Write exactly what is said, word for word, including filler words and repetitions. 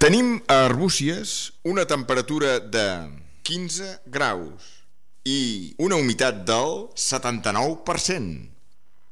Tenim a Arbúcies una temperatura de quinze graus i una humitat del setanta-nou per cent.